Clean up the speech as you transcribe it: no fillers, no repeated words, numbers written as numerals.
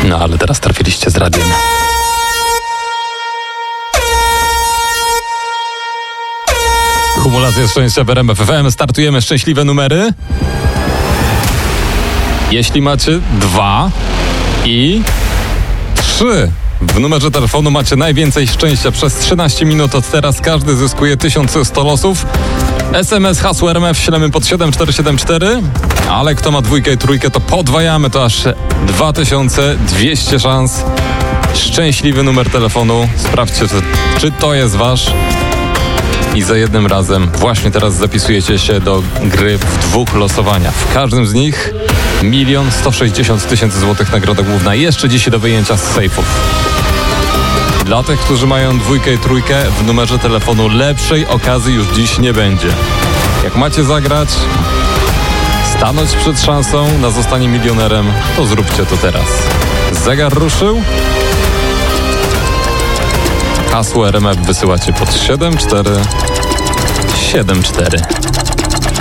No ale teraz trafiliście z radiem. Kumulacja szczęścia w RMF FM. Startujemy szczęśliwe numery. Jeśli macie 2 i 3 w numerze telefonu macie najwięcej szczęścia przez 13 minut. Od teraz każdy zyskuje 1100 losów. SMS hasło RMF ślemy pod 7474, ale kto ma 2 i 3, to podwajamy, to aż 2200 szans. Szczęśliwy numer telefonu. Sprawdźcie, czy to jest wasz. I za jednym razem właśnie teraz zapisujecie się do gry w 2 losowaniach. W każdym z nich 1 160 000 złotych nagroda główna. Jeszcze dziś do wyjęcia z sejfów. Dla tych, którzy mają 2 i 3 w numerze telefonu, lepszej okazji już dziś nie będzie. Jak macie zagrać, stanąć przed szansą na zostanie milionerem, to zróbcie to teraz. Zegar ruszył. Hasło RMF wysyłacie pod 7474.